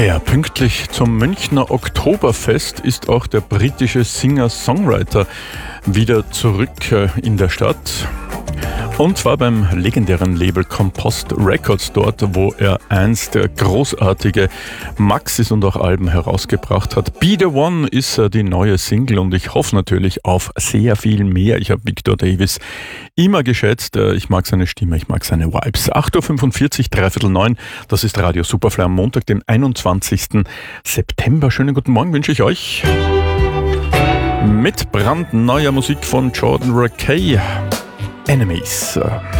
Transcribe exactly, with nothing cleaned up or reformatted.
Ja, pünktlich zum Münchner Oktoberfest ist auch der britische Singer-Songwriter wieder zurück äh, in der Stadt. Und zwar beim legendären Label Compost Records, dort, wo er einst großartige Maxis und auch Alben herausgebracht hat. Be The One ist die neue Single und ich hoffe natürlich auf sehr viel mehr. Ich habe Victor Davis immer geschätzt. Ich mag seine Stimme, ich mag seine Vibes. acht Uhr fünfundvierzig, dreiviertel neun, das ist Radio Superfly am Montag, den einundzwanzigsten September. Schönen guten Morgen wünsche ich euch. Mit brandneuer Musik von Jordan Rakei. Enemies.